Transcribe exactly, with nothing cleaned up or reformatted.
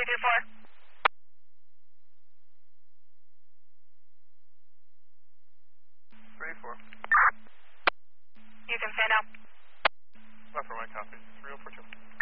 two four. three four. You can say now. Left or right copy. three oh four two.